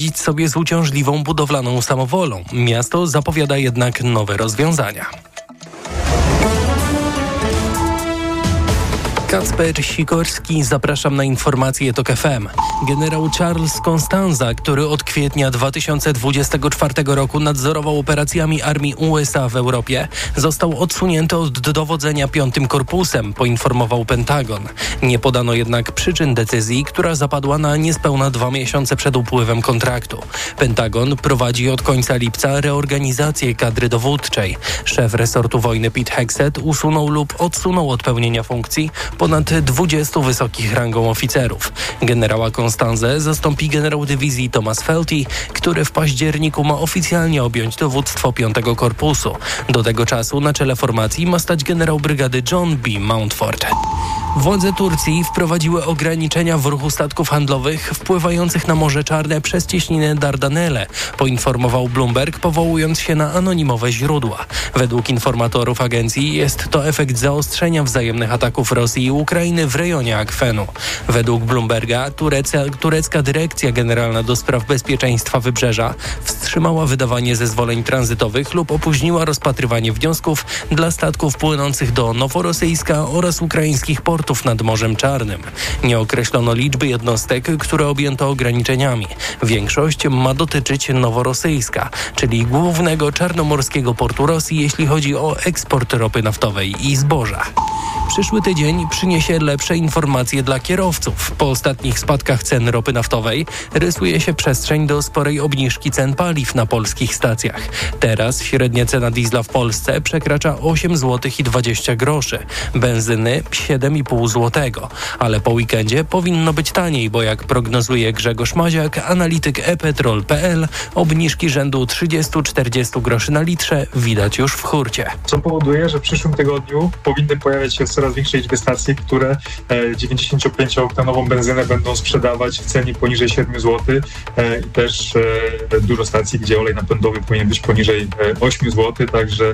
radzić sobie z uciążliwą budowlaną samowolą. Miasto zapowiada jednak nowe rozwiązania. Kacper Sikorski, zapraszam na informacje TOK FM. Generał Charles Costanza, który od kwietnia 2024 roku nadzorował operacjami armii USA w Europie, został odsunięty od dowodzenia 5. Korpusem, poinformował Pentagon. Nie podano jednak przyczyn decyzji, która zapadła na niespełna 2 miesiące przed upływem kontraktu. Pentagon prowadzi od końca lipca reorganizację kadry dowódczej. Szef resortu wojny Pete Hegseth usunął lub odsunął od pełnienia funkcji ponad 20 wysokich rangą oficerów. Generała Constanze zastąpi generał dywizji Thomas Felty, który w październiku ma oficjalnie objąć dowództwo 5. Korpusu. Do tego czasu na czele formacji ma stać generał brygady John B. Mountford. Władze Turcji wprowadziły ograniczenia w ruchu statków handlowych wpływających na Morze Czarne przez cieśninę Dardanelle, poinformował Bloomberg, powołując się na anonimowe źródła. Według informatorów agencji jest to efekt zaostrzenia wzajemnych ataków Rosji i Ukrainy w rejonie akwenu. Według Bloomberga turecka Dyrekcja Generalna do Spraw Bezpieczeństwa Wybrzeża wstrzymała wydawanie zezwoleń tranzytowych lub opóźniła rozpatrywanie wniosków dla statków płynących do Noworosyjska oraz ukraińskich portów nad Morzem Czarnym. Nie określono liczby jednostek, które objęto ograniczeniami. Większość ma dotyczyć Noworosyjska, czyli głównego czarnomorskiego portu Rosji, jeśli chodzi o eksport ropy naftowej i zboża. Przyszły tydzień przyniesie lepsze informacje dla kierowców. Po ostatnich spadkach cen ropy naftowej rysuje się przestrzeń do sporej obniżki cen paliw na polskich stacjach. Teraz średnia cena diesla w Polsce przekracza 8,20 zł, benzyny 7,5 zł. Ale po weekendzie powinno być taniej, bo jak prognozuje Grzegorz Maziak, analityk ePetrol.pl, obniżki rzędu 30-40 groszy na litrze widać już w hurcie. Co powoduje, że w przyszłym tygodniu powinny pojawiać się coraz większej liczby stacji, które 95-oktanową benzynę będą sprzedawać w cenie poniżej 7 zł i też dużo stacji, gdzie olej napędowy powinien być poniżej 8 zł, także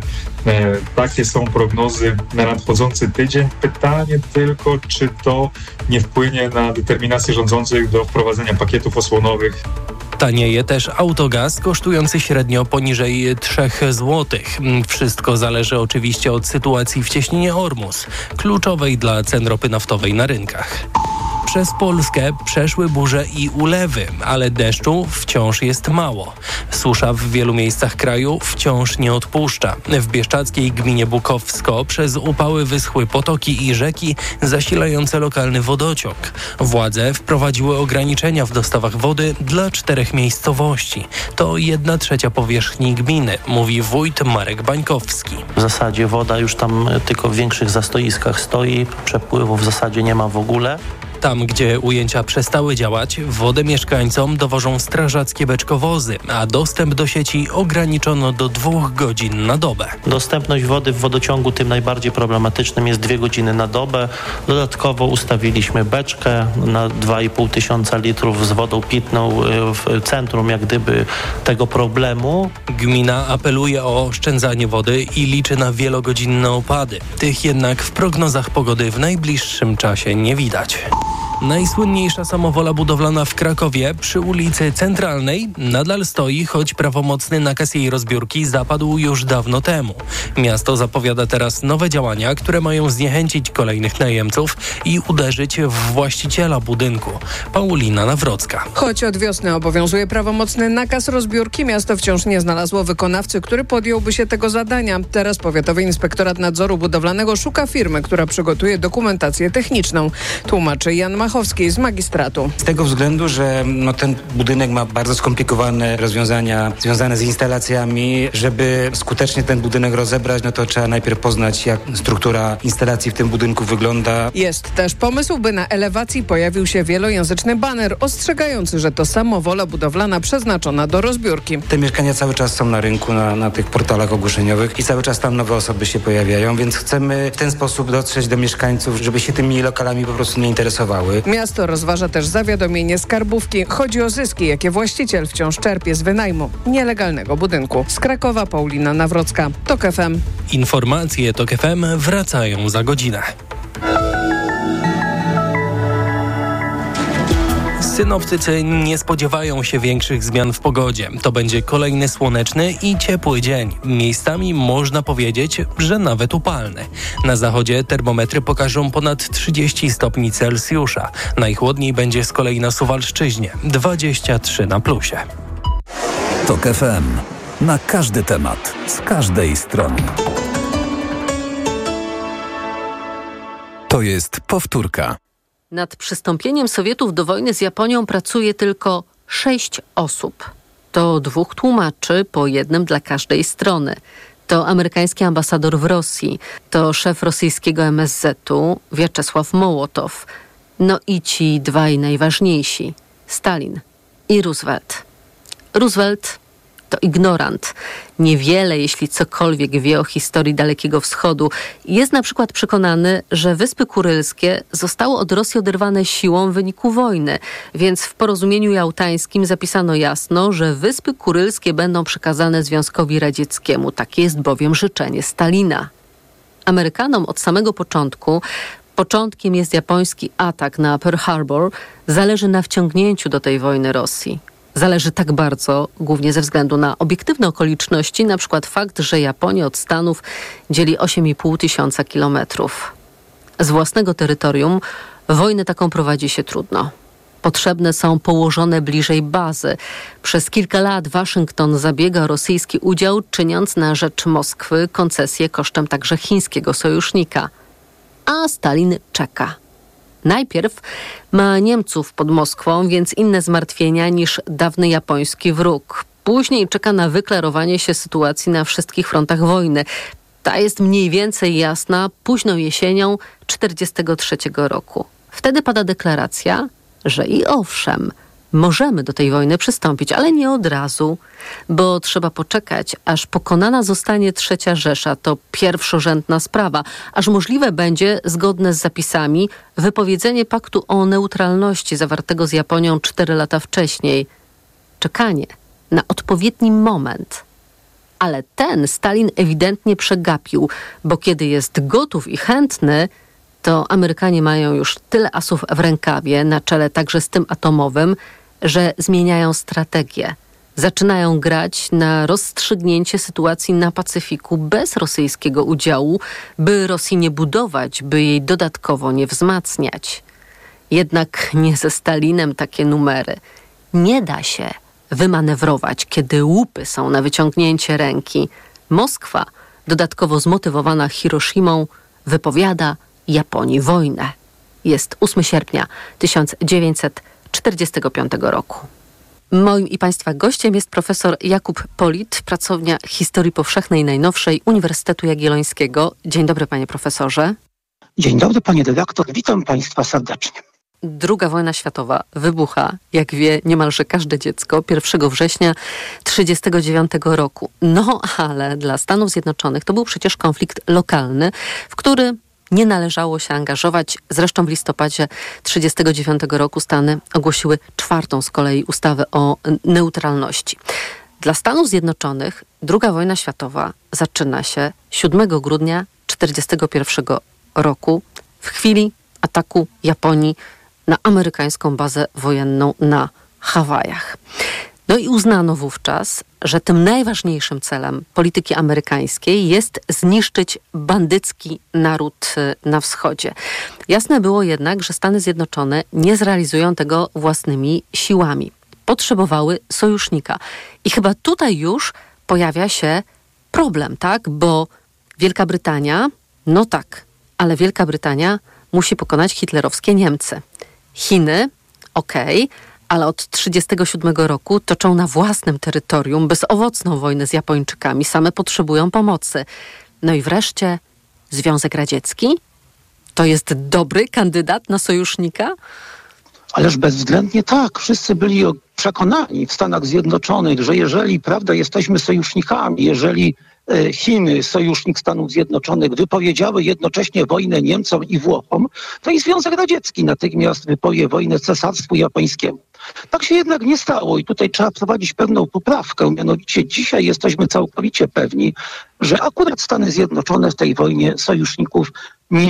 takie są prognozy na nadchodzący tydzień. Pytanie tylko, czy to nie wpłynie na determinację rządzących do wprowadzenia pakietów osłonowych. Tanieje też autogaz, kosztujący średnio poniżej 3 zł. Wszystko zależy oczywiście od sytuacji w cieśninie Ormus, kluczowej dla cen ropy naftowej na rynkach. Przez Polskę przeszły burze i ulewy, ale deszczu wciąż jest mało. Susza w wielu miejscach kraju wciąż nie odpuszcza. W bieszczadzkiej gminie Bukowsko przez upały wyschły potoki i rzeki zasilające lokalny wodociąg. Władze wprowadziły ograniczenia w dostawach wody dla 4 miejscowości. To 1/3 powierzchni gminy, mówi wójt Marek Bańkowski. W zasadzie woda już tam tylko w większych zastoiskach stoi, przepływu w zasadzie nie ma w ogóle. Tam, gdzie ujęcia przestały działać, wodę mieszkańcom dowożą strażackie beczkowozy, a dostęp do sieci ograniczono do 2 godzin na dobę. Dostępność wody w wodociągu tym najbardziej problematycznym jest 2 godziny na dobę. Dodatkowo ustawiliśmy beczkę na 2,5 tysiąca litrów z wodą pitną w centrum jak gdyby tego problemu. Gmina apeluje o oszczędzanie wody i liczy na wielogodzinne opady. Tych jednak w prognozach pogody w najbliższym czasie nie widać. Najsłynniejsza samowola budowlana w Krakowie przy ulicy Centralnej nadal stoi, choć prawomocny nakaz jej rozbiórki zapadł już dawno temu. Miasto zapowiada teraz nowe działania, które mają zniechęcić kolejnych najemców i uderzyć w właściciela budynku. Paulina Nawrocka. Choć od wiosny obowiązuje prawomocny nakaz rozbiórki, miasto wciąż nie znalazło wykonawcy, który podjąłby się tego zadania. Teraz Powiatowy Inspektorat Nadzoru Budowlanego szuka firmy, która przygotuje dokumentację techniczną. Tłumaczy Jan Machowski z magistratu. Z tego względu, że ten budynek ma bardzo skomplikowane rozwiązania związane z instalacjami. Żeby skutecznie ten budynek rozebrać, to trzeba najpierw poznać, jak struktura instalacji w tym budynku wygląda. Jest też pomysł, by na elewacji pojawił się wielojęzyczny baner ostrzegający, że to samowola budowlana przeznaczona do rozbiórki. Te mieszkania cały czas są na rynku, na tych portalach ogłoszeniowych i cały czas tam nowe osoby się pojawiają, więc chcemy w ten sposób dotrzeć do mieszkańców, żeby się tymi lokalami po prostu nie interesowały. Miasto rozważa też zawiadomienie skarbówki. Chodzi o zyski, jakie właściciel wciąż czerpie z wynajmu nielegalnego budynku. Z Krakowa Paulina Nawrocka, TOK FM. Informacje TOK FM wracają za godzinę. Synoptycy nie spodziewają się większych zmian w pogodzie. To będzie kolejny słoneczny i ciepły dzień. Miejscami można powiedzieć, że nawet upalny. Na zachodzie termometry pokażą ponad 30 stopni Celsjusza. Najchłodniej będzie z kolei na Suwalszczyźnie, 23 na plusie. TOK FM. Na każdy temat, z każdej strony. To jest powtórka. Nad przystąpieniem Sowietów do wojny z Japonią pracuje tylko 6 osób. To 2 tłumaczy, po jednym dla każdej strony. To amerykański ambasador w Rosji, to szef rosyjskiego MSZ-u Wiaczesław Mołotow. No i ci 2 najważniejsi, Stalin i Roosevelt. Roosevelt to ignorant. Niewiele, jeśli cokolwiek wie o historii Dalekiego Wschodu. Jest na przykład przekonany, że Wyspy Kurylskie zostały od Rosji oderwane siłą w wyniku wojny, więc w porozumieniu jałtańskim zapisano jasno, że Wyspy Kurylskie będą przekazane Związkowi Radzieckiemu. Takie jest bowiem życzenie Stalina. Amerykanom od samego początkiem jest japoński atak na Pearl Harbor, zależy na wciągnięciu do tej wojny Rosji. Zależy tak bardzo, głównie ze względu na obiektywne okoliczności, na przykład fakt, że Japonię od Stanów dzieli 8,5 tysiąca kilometrów. Z własnego terytorium wojnę taką prowadzi się trudno. Potrzebne są położone bliżej bazy. Przez kilka lat Waszyngton zabiega o rosyjski udział, czyniąc na rzecz Moskwy koncesje kosztem także chińskiego sojusznika. A Stalin czeka. Najpierw ma Niemców pod Moskwą, więc inne zmartwienia niż dawny japoński wróg. Później czeka na wyklarowanie się sytuacji na wszystkich frontach wojny. Ta jest mniej więcej jasna późną jesienią 1943 roku. Wtedy pada deklaracja, że i owszem, możemy do tej wojny przystąpić, ale nie od razu, bo trzeba poczekać, aż pokonana zostanie III Rzesza. To pierwszorzędna sprawa, aż możliwe będzie, zgodne z zapisami, wypowiedzenie paktu o neutralności zawartego z Japonią 4 lata wcześniej. Czekanie na odpowiedni moment. Ale ten Stalin ewidentnie przegapił, bo kiedy jest gotów i chętny, to Amerykanie mają już tyle asów w rękawie, na czele także z tym atomowym, że zmieniają strategię. Zaczynają grać na rozstrzygnięcie sytuacji na Pacyfiku bez rosyjskiego udziału, by Rosji nie budować, by jej dodatkowo nie wzmacniać. Jednak nie ze Stalinem takie numery. Nie da się wymanewrować, kiedy łupy są na wyciągnięcie ręki. Moskwa, dodatkowo zmotywowana Hiroshimą, wypowiada Japonii wojnę. Jest 8 sierpnia 1945 roku. Moim i Państwa gościem jest profesor Jakub Polit, pracownia Historii Powszechnej Najnowszej Uniwersytetu Jagiellońskiego. Dzień dobry, panie profesorze. Dzień dobry, panie redaktor. Witam Państwa serdecznie. II wojna światowa wybucha, jak wie niemalże każde dziecko, 1 września 1939 roku. No, ale dla Stanów Zjednoczonych to był przecież konflikt lokalny, w który nie należało się angażować. Zresztą w listopadzie 1939 roku Stany ogłosiły 4. z kolei ustawę o neutralności. Dla Stanów Zjednoczonych II wojna światowa zaczyna się 7 grudnia 1941 roku w chwili ataku Japonii na amerykańską bazę wojenną na Hawajach. No i uznano wówczas, że tym najważniejszym celem polityki amerykańskiej jest zniszczyć bandycki naród na wschodzie. Jasne było jednak, że Stany Zjednoczone nie zrealizują tego własnymi siłami. Potrzebowały sojusznika. I chyba tutaj już pojawia się problem, tak? Bo Wielka Brytania, no tak, ale Wielka Brytania musi pokonać hitlerowskie Niemcy. Chiny, okej, ale od 1937 roku toczą na własnym terytorium bezowocną wojnę z Japończykami. Same potrzebują pomocy. No i wreszcie Związek Radziecki? To jest dobry kandydat na sojusznika? Ależ bezwzględnie tak. Wszyscy byli przekonani w Stanach Zjednoczonych, że jeżeli, prawda, jesteśmy sojusznikami, jeżeli Chiny, sojusznik Stanów Zjednoczonych, wypowiedziały jednocześnie wojnę Niemcom i Włochom, to i Związek Radziecki natychmiast wypowie wojnę Cesarstwu Japońskiemu. Tak się jednak nie stało i tutaj trzeba prowadzić pewną poprawkę. Mianowicie dzisiaj jesteśmy całkowicie pewni, że akurat Stany Zjednoczone w tej wojnie sojuszników nie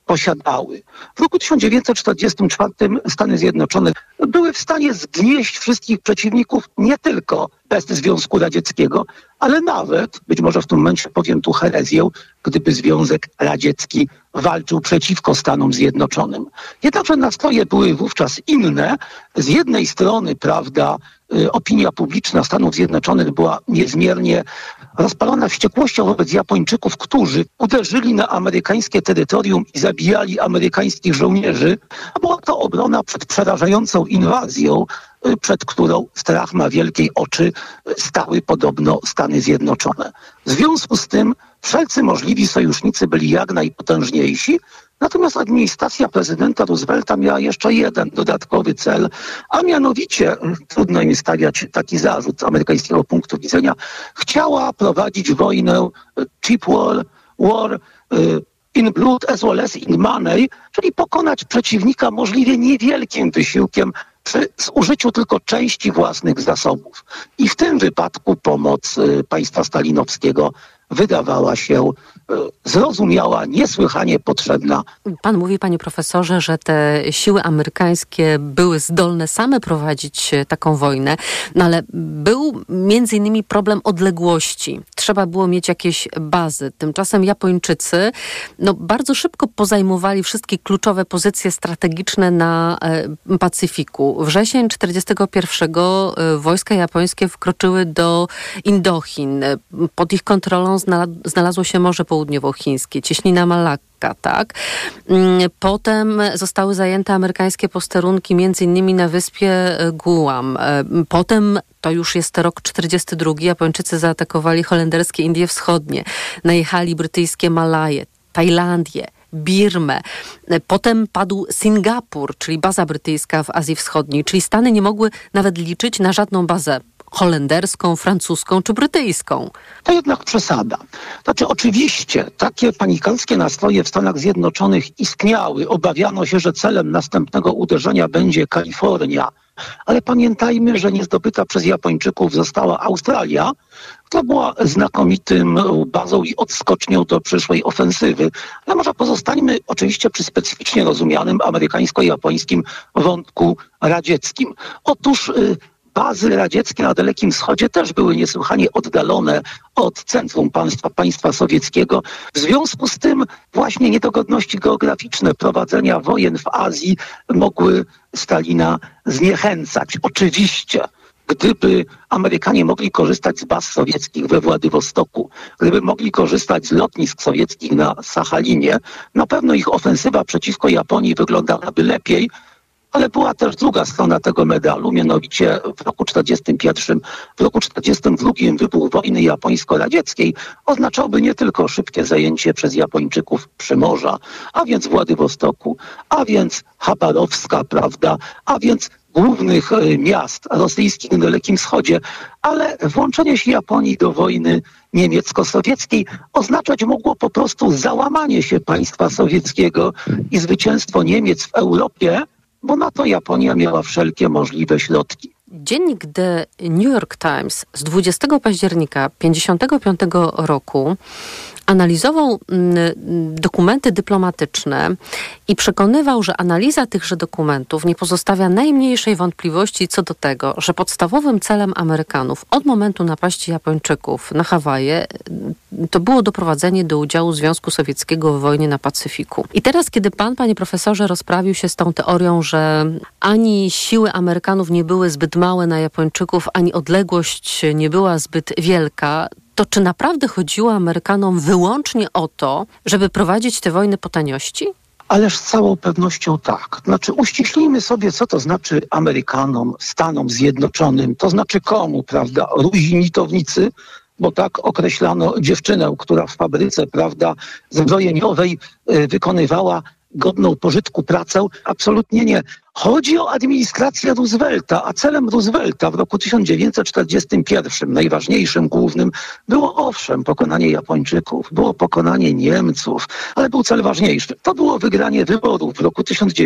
posiadały. W roku 1944 Stany Zjednoczone były w stanie zgnieść wszystkich przeciwników nie tylko bez Związku Radzieckiego, ale nawet, być może w tym momencie powiem tu herezję, gdyby Związek Radziecki walczył przeciwko Stanom Zjednoczonym. Jednakże nastroje były wówczas inne. Z jednej strony, prawda, opinia publiczna Stanów Zjednoczonych była niezmiernie rozpalona wściekłością wobec Japończyków, którzy uderzyli na amerykańskie terytorium i zabijali amerykańskich żołnierzy. A była to obrona przed przerażającą inwazją, przed którą strach ma wielkiej oczy, stały podobno Stany Zjednoczone. W związku z tym wszelcy możliwi sojusznicy byli jak najpotężniejsi, natomiast administracja prezydenta Roosevelta miała jeszcze jeden dodatkowy cel, a mianowicie, trudno im stawiać taki zarzut z amerykańskiego punktu widzenia, chciała prowadzić wojnę cheap war in blood as well as in money, czyli pokonać przeciwnika możliwie niewielkim wysiłkiem przy zużyciu tylko części własnych zasobów. I w tym wypadku pomoc państwa stalinowskiego wydawała się zrozumiała, niesłychanie potrzebna. Pan mówi, panie profesorze, że te siły amerykańskie były zdolne same prowadzić taką wojnę, no ale był między innymi problem odległości. Trzeba było mieć jakieś bazy. Tymczasem Japończycy bardzo szybko pozajmowali wszystkie kluczowe pozycje strategiczne na Pacyfiku. Wrzesień 1941 wojska japońskie wkroczyły do Indochin. Pod ich kontrolą znalazło się Morze Południowochińskie, cieśnina Malakka, tak? Potem zostały zajęte amerykańskie posterunki, między innymi na wyspie Guam. Potem, to już jest rok 1942, Japończycy zaatakowali holenderskie Indie Wschodnie, najechali brytyjskie Malaje, Tajlandię, Birmę. Potem padł Singapur, czyli baza brytyjska w Azji Wschodniej, czyli Stany nie mogły nawet liczyć na żadną bazę holenderską, francuską czy brytyjską. To jednak przesada. Znaczy oczywiście takie panikarskie nastroje w Stanach Zjednoczonych istniały. Obawiano się, że celem następnego uderzenia będzie Kalifornia. Ale pamiętajmy, że niezdobyta przez Japończyków została Australia, która była znakomitym bazą i odskocznią do przyszłej ofensywy. Ale może pozostańmy oczywiście przy specyficznie rozumianym amerykańsko-japońskim wątku radzieckim. Otóż bazy radzieckie na Dalekim Wschodzie też były niesłychanie oddalone od centrum państwa sowieckiego. W związku z tym właśnie niedogodności geograficzne prowadzenia wojen w Azji mogły Stalina zniechęcać. Oczywiście, gdyby Amerykanie mogli korzystać z baz sowieckich we Władywostoku, gdyby mogli korzystać z lotnisk sowieckich na Sachalinie, na pewno ich ofensywa przeciwko Japonii wyglądałaby lepiej. Ale była też druga strona tego medalu, mianowicie w roku 1941, w roku 1942 wybuch wojny japońsko-radzieckiej oznaczałby nie tylko szybkie zajęcie przez Japończyków Przymorza, a więc Władywostoku, a więc Chabarowska, prawda, a więc głównych miast rosyjskich na Dalekim Wschodzie, ale włączenie się Japonii do wojny niemiecko-sowieckiej oznaczać mogło po prostu załamanie się państwa sowieckiego i zwycięstwo Niemiec w Europie, bo na to Japonia miała wszelkie możliwe środki. Dziennik The New York Times z 20 października 1955 roku analizował dokumenty dyplomatyczne i przekonywał, że analiza tychże dokumentów nie pozostawia najmniejszej wątpliwości co do tego, że podstawowym celem Amerykanów od momentu napaści Japończyków na Hawaje to było doprowadzenie do udziału Związku Sowieckiego w wojnie na Pacyfiku. I teraz, kiedy pan, panie profesorze, rozprawił się z tą teorią, że ani siły Amerykanów nie były zbyt małe na Japończyków, ani odległość nie była zbyt wielka, to czy naprawdę chodziło Amerykanom wyłącznie o to, żeby prowadzić te wojny po taniości? Ależ z całą pewnością tak. Znaczy uściślijmy sobie, co to znaczy Amerykanom, Stanom Zjednoczonym, to znaczy komu, prawda, ruzinitownicy, bo tak określano dziewczynę, która w fabryce, prawda, zbrojeniowej wykonywała godną pożytku pracę. Absolutnie nie. Chodzi o administrację Roosevelta, a celem Roosevelta w roku 1941, najważniejszym, głównym, było owszem pokonanie Japończyków, było pokonanie Niemców, ale był cel ważniejszy. To było wygranie wyborów w roku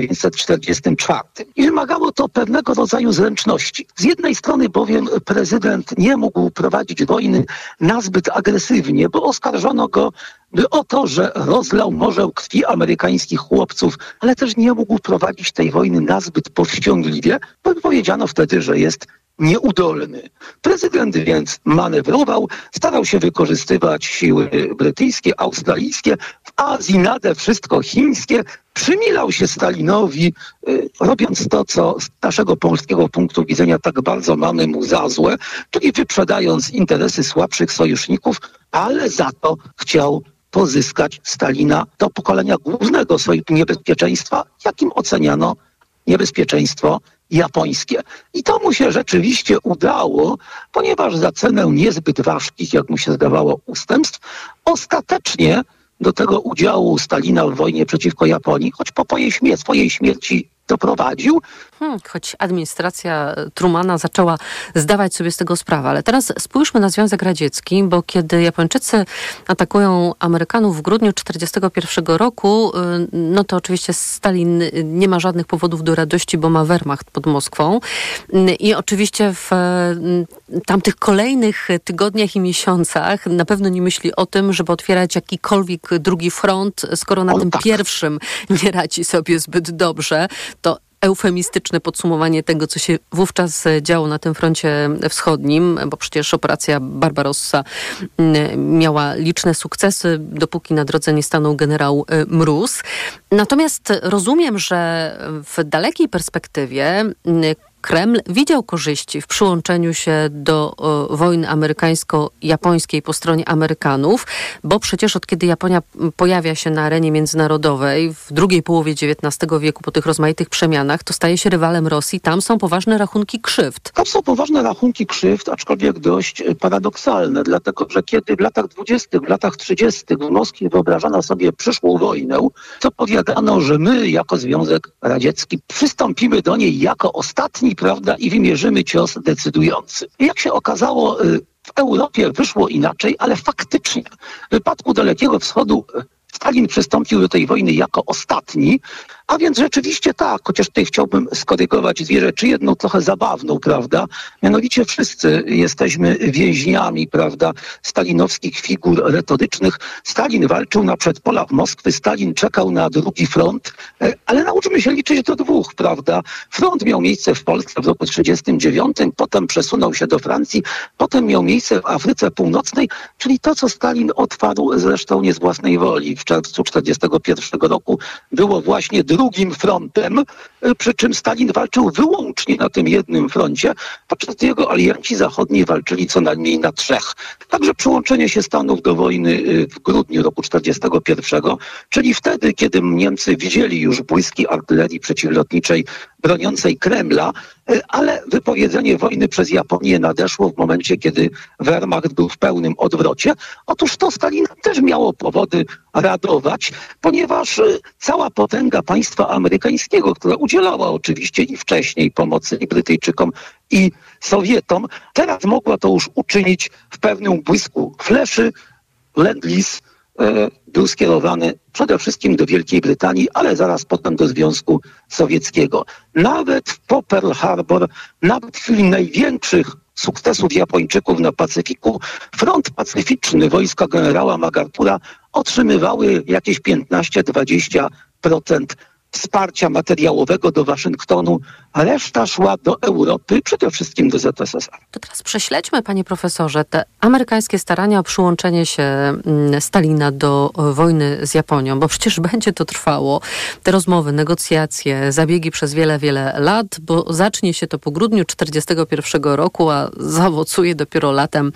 1944 i wymagało to pewnego rodzaju zręczności. Z jednej strony bowiem prezydent nie mógł prowadzić wojny nazbyt agresywnie, bo oskarżono go o to, że rozlał morze krwi amerykańskich chłopców, ale też nie mógł prowadzić tej wojny nazbyt powściągliwie, bo powiedziano wtedy, że jest nieudolny. Prezydent więc manewrował, starał się wykorzystywać siły brytyjskie, australijskie, w Azji nade wszystko chińskie, przymilał się Stalinowi, robiąc to, co z naszego polskiego punktu widzenia tak bardzo mamy mu za złe, czyli wyprzedając interesy słabszych sojuszników, ale za to chciał pozyskać Stalina do pokolenia głównego swojego niebezpieczeństwa, jakim oceniano niebezpieczeństwo japońskie. I to mu się rzeczywiście udało, ponieważ za cenę niezbyt ważkich, jak mu się zdawało, ustępstw, ostatecznie do tego udziału Stalina w wojnie przeciwko Japonii, choć po swojej śmierci doprowadził. Choć administracja Trumana zaczęła zdawać sobie z tego sprawę. Ale teraz spójrzmy na Związek Radziecki, bo kiedy Japończycy atakują Amerykanów w grudniu 1941 roku, no to oczywiście Stalin nie ma żadnych powodów do radości, bo ma Wehrmacht pod Moskwą. I oczywiście w tamtych kolejnych tygodniach i miesiącach na pewno nie myśli o tym, żeby otwierać jakikolwiek drugi front, skoro na tym pierwszym nie radzi sobie zbyt dobrze. To eufemistyczne podsumowanie tego, co się wówczas działo na tym froncie wschodnim, bo przecież operacja Barbarossa miała liczne sukcesy, dopóki na drodze nie stanął generał Mróz. Natomiast rozumiem, że w dalekiej perspektywie Kreml widział korzyści w przyłączeniu się do wojny amerykańsko-japońskiej po stronie Amerykanów, bo przecież od kiedy Japonia pojawia się na arenie międzynarodowej w drugiej połowie XIX wieku po tych rozmaitych przemianach, to staje się rywalem Rosji. Tam są poważne rachunki krzywd. Tam są poważne rachunki krzywd, aczkolwiek dość paradoksalne, dlatego że kiedy w latach 20., w latach 30. w Moskwie wyobrażano sobie przyszłą wojnę, to powiadano, że my jako Związek Radziecki przystąpimy do niej jako ostatni, prawda, i wymierzymy cios decydujący. I jak się okazało, w Europie wyszło inaczej, ale faktycznie w wypadku Dalekiego Wschodu Stalin przystąpił do tej wojny jako ostatni, a więc rzeczywiście tak, chociaż tutaj chciałbym skorygować dwie rzeczy, jedną trochę zabawną, prawda, mianowicie wszyscy jesteśmy więźniami, prawda, stalinowskich figur retorycznych. Stalin walczył na przedpolach Moskwy, Stalin czekał na drugi front, ale nauczmy się liczyć do dwóch, prawda. Front miał miejsce w Polsce w roku 1939, potem przesunął się do Francji, potem miał miejsce w Afryce Północnej, czyli to, co Stalin otwarł zresztą nie z własnej woli. W czerwcu 1941 roku było właśnie drugim frontem, przy czym Stalin walczył wyłącznie na tym jednym froncie, podczas gdy jego alianci zachodni walczyli co najmniej na trzech. Także przyłączenie się Stanów do wojny w grudniu roku 1941, czyli wtedy, kiedy Niemcy widzieli już błyski artylerii przeciwlotniczej broniącej Kremla, ale wypowiedzenie wojny przez Japonię nadeszło w momencie, kiedy Wehrmacht był w pełnym odwrocie. Otóż to Stalina też miało powody radować, ponieważ cała potęga państwa amerykańskiego, która udzielała oczywiście i wcześniej pomocy i Brytyjczykom, i Sowietom, teraz mogła to już uczynić w pewnym błysku fleszy. Lend-Lease był skierowany przede wszystkim do Wielkiej Brytanii, ale zaraz potem do Związku Sowieckiego. Nawet po Pearl Harbor, nawet w chwili największych sukcesów Japończyków na Pacyfiku, front pacyficzny wojska generała MacArthura otrzymywały jakieś 15-20% wsparcia materiałowego do Waszyngtonu, a reszta szła do Europy, przede wszystkim do ZSRR. To teraz prześledźmy, panie profesorze, te amerykańskie starania o przyłączenie się Stalina do wojny z Japonią, bo przecież będzie to trwało, te rozmowy, negocjacje, zabiegi przez wiele, wiele lat, bo zacznie się to po grudniu 1941 roku, a zaowocuje dopiero latem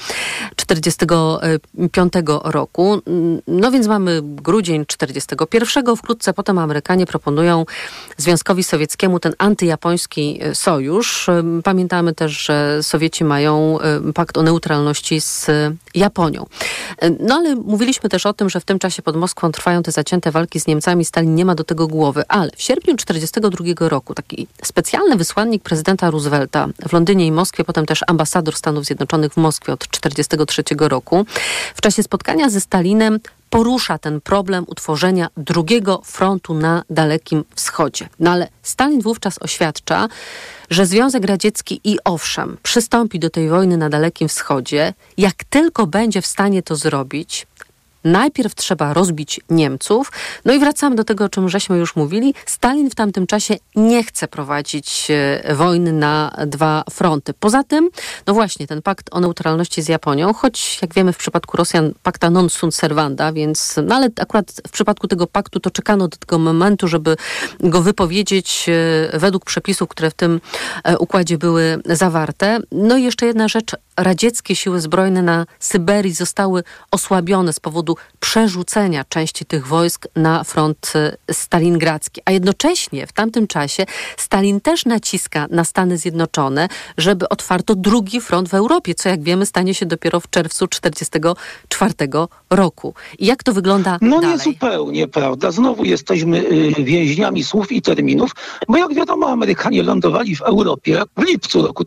1945 roku. No więc mamy grudzień 1941, wkrótce potem Amerykanie proponują proponują Związkowi Sowieckiemu ten antyjapoński sojusz. Pamiętamy też, że Sowieci mają pakt o neutralności z Japonią. No ale mówiliśmy też o tym, że w tym czasie pod Moskwą trwają te zacięte walki z Niemcami. Stalin nie ma do tego głowy, ale w sierpniu 1942 roku taki specjalny wysłannik prezydenta Roosevelta w Londynie i Moskwie, potem też ambasador Stanów Zjednoczonych w Moskwie od 1943 roku, w czasie spotkania ze Stalinem porusza ten problem utworzenia drugiego frontu na Dalekim Wschodzie. No ale Stalin wówczas oświadcza, że Związek Radziecki i owszem, przystąpi do tej wojny na Dalekim Wschodzie, jak tylko będzie w stanie to zrobić. Najpierw trzeba rozbić Niemców. No i wracamy do tego, o czym żeśmy już mówili. Stalin w tamtym czasie nie chce prowadzić wojny na dwa fronty. Poza tym, no właśnie, ten pakt o neutralności z Japonią, choć jak wiemy w przypadku Rosjan pacta non sunt servanda, więc, no ale akurat w przypadku tego paktu to czekano do tego momentu, żeby go wypowiedzieć według przepisów, które w tym układzie były zawarte. No i jeszcze jedna rzecz. Radzieckie siły zbrojne na Syberii zostały osłabione z powodu przerzucenia części tych wojsk na front stalingradzki. A jednocześnie w tamtym czasie Stalin też naciska na Stany Zjednoczone, żeby otwarto drugi front w Europie, co jak wiemy stanie się dopiero w czerwcu 1944 roku. I jak to wygląda dalej? Nie zupełnie, prawda? Znowu jesteśmy więźniami słów i terminów, bo jak wiadomo Amerykanie lądowali w Europie w lipcu roku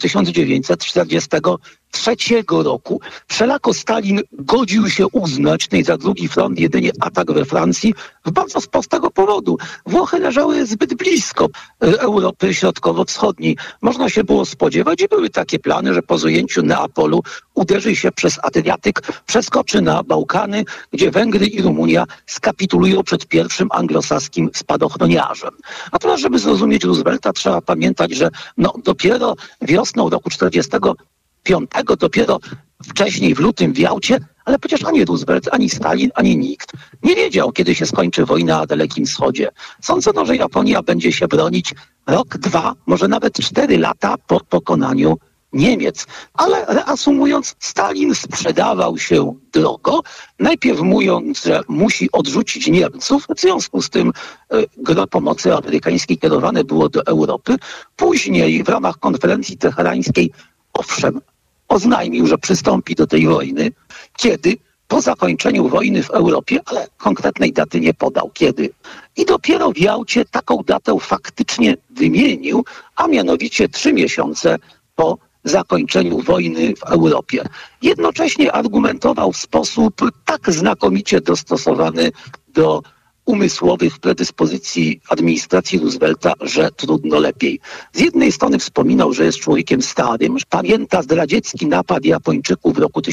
1943 roku. Wszelako Stalin godził się uznać za drugi front jedynie atak we Francji z bardzo prostego powodu. Włochy leżały zbyt blisko Europy Środkowo-Wschodniej. Można się było spodziewać i były takie plany, że po zajęciu Neapolu uderzy się przez Adriatyk, przeskoczy na Bałkany, gdzie Węgry i Rumunia skapitulują przed pierwszym anglosaskim spadochroniarzem. Natomiast, żeby zrozumieć Roosevelta, trzeba pamiętać, że dopiero wiosną roku 1945, dopiero wcześniej w lutym w Jałcie, ale przecież ani Roosevelt, ani Stalin, ani nikt nie wiedział, kiedy się skończy wojna na Dalekim Wschodzie. Sądzono, że Japonia będzie się bronić rok, 2, może nawet 4 lata po pokonaniu Niemiec. Ale reasumując, Stalin sprzedawał się drogo, najpierw mówiąc, że musi odrzucić Niemców, w związku z tym gro pomocy amerykańskiej kierowane było do Europy. Później w ramach konferencji teherańskiej, owszem, oznajmił, że przystąpi do tej wojny, kiedy po zakończeniu wojny w Europie, ale konkretnej daty nie podał, kiedy. I dopiero w Jałcie taką datę faktycznie wymienił, a mianowicie 3 miesiące po zakończeniu wojny w Europie. Jednocześnie argumentował w sposób tak znakomicie dostosowany do umysłowych predyspozycji administracji Roosevelta, że trudno lepiej. Z jednej strony wspominał, że jest człowiekiem starym, że pamięta zdradziecki napad Japończyków w roku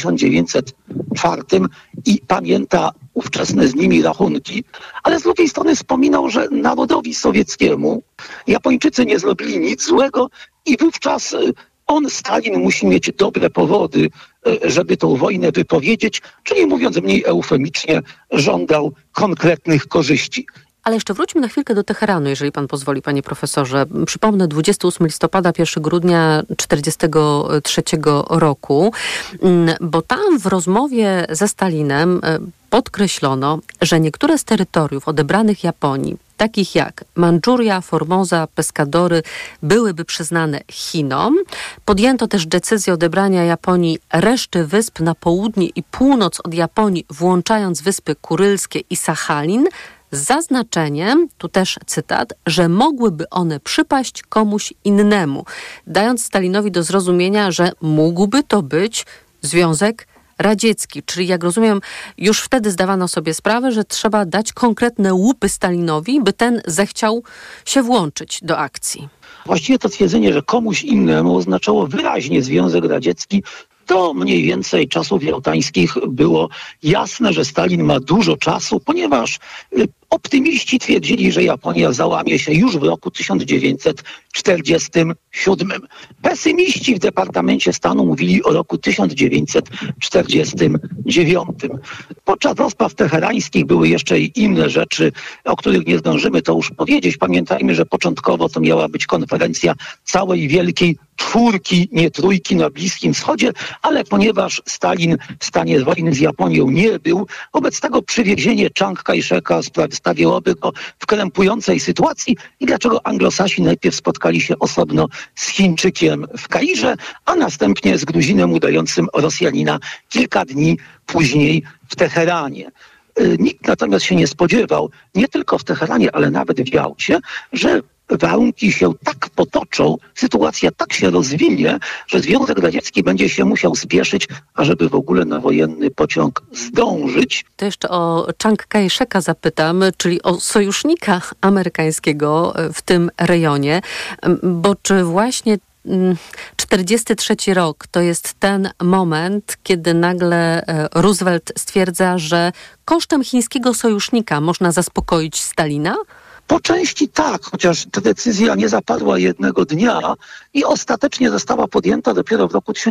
1904 i pamięta ówczesne z nimi rachunki, ale z drugiej strony wspominał, że narodowi sowieckiemu Japończycy nie zrobili nic złego i wówczas Stalin musi mieć dobre powody, żeby tą wojnę wypowiedzieć, czyli mówiąc mniej eufemicznie, żądał konkretnych korzyści. Ale jeszcze wróćmy na chwilkę do Teheranu, jeżeli pan pozwoli, panie profesorze. Przypomnę, 28 listopada, 1 grudnia 1943 roku, bo tam w rozmowie ze Stalinem podkreślono, że niektóre z terytoriów odebranych Japonii, takich jak Mandżuria, Formosa, Pescadory, byłyby przyznane Chinom. Podjęto też decyzję odebrania Japonii reszty wysp na południe i północ od Japonii, włączając wyspy Kurylskie i Sachalin, z zaznaczeniem, tu też cytat, że mogłyby one przypaść komuś innemu, dając Stalinowi do zrozumienia, że mógłby to być Związek Radziecki. Czyli jak rozumiem, już wtedy zdawano sobie sprawę, że trzeba dać konkretne łupy Stalinowi, by ten zechciał się włączyć do akcji. Właściwie to twierdzenie, że komuś innemu oznaczało wyraźnie Związek Radziecki. Do mniej więcej czasów jałtańskich było jasne, że Stalin ma dużo czasu, ponieważ optymiści twierdzili, że Japonia załamie się już w roku 1947. Pesymiści w Departamencie Stanu mówili o roku 1949. Podczas rozpraw teherańskich były jeszcze i inne rzeczy, o których nie zdążymy to już powiedzieć. Pamiętajmy, że początkowo to miała być konferencja całej wielkiej czwórki, nie trójki na Bliskim Wschodzie, ale ponieważ Stalin w stanie wojny z Japonią nie był, wobec tego przywiezienie Chiang Kai-sheka stawiałoby go w krępującej sytuacji i dlaczego Anglosasi najpierw spotkali się osobno z Chińczykiem w Kairze, a następnie z Gruzinem udającym Rosjanina kilka dni później w Teheranie. Nikt natomiast się nie spodziewał, nie tylko w Teheranie, ale nawet w Jałcie, że warunki się tak potoczą, sytuacja tak się rozwinie, że Związek Radziecki będzie się musiał spieszyć, ażeby w ogóle na wojenny pociąg zdążyć. To jeszcze o Chiang Kai-sheka zapytam, czyli o sojusznika amerykańskiego w tym rejonie, bo czy właśnie 1943 rok to jest ten moment, kiedy nagle Roosevelt stwierdza, że kosztem chińskiego sojusznika można zaspokoić Stalina? Po części tak, chociaż ta decyzja nie zapadła jednego dnia i ostatecznie została podjęta dopiero w roku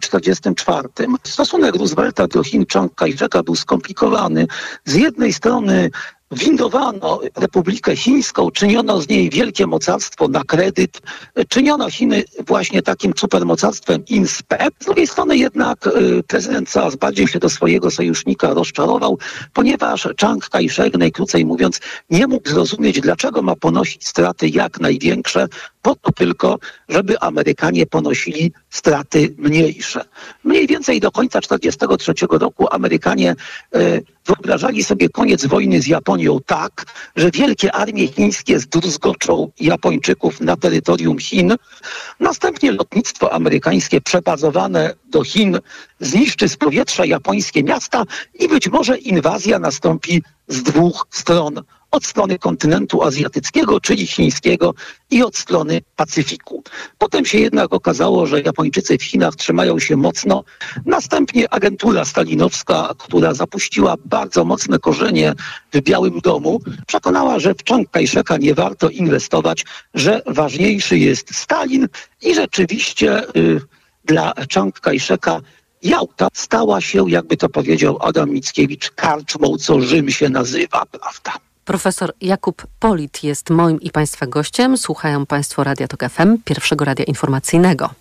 1944. Stosunek Roosevelta do Chin Chiang Kai-sheka był skomplikowany. Z jednej strony windowano Republikę Chińską, czyniono z niej wielkie mocarstwo na kredyt, czyniono Chiny właśnie takim supermocarstwem in spe. Z drugiej strony jednak prezydent coraz bardziej się do swojego sojusznika rozczarował, ponieważ Chiang Kai-shek, najkrócej mówiąc, nie mógł zrozumieć, dlaczego ma ponosić straty jak największe, po to tylko, żeby Amerykanie ponosili straty mniejsze. Mniej więcej do końca 1943 roku Amerykanie wyobrażali sobie koniec wojny z Japonią tak, że wielkie armie chińskie zdruzgoczą Japończyków na terytorium Chin. Następnie lotnictwo amerykańskie przebazowane do Chin zniszczy z powietrza japońskie miasta i być może inwazja nastąpi z dwóch stron. Od strony kontynentu azjatyckiego, czyli chińskiego, i od strony Pacyfiku. Potem się jednak okazało, że Japończycy w Chinach trzymają się mocno. Następnie agentura stalinowska, która zapuściła bardzo mocne korzenie w Białym Domu, przekonała, że w Chiang Kai-sheka nie warto inwestować, że ważniejszy jest Stalin i rzeczywiście dla Chiang Kai-sheka Jałta stała się, jakby to powiedział Adam Mickiewicz, karczmą, co Rzym się nazywa, prawda? Profesor Jakub Polit jest moim i Państwa gościem. Słuchają Państwo Radia Tok FM, pierwszego radia informacyjnego.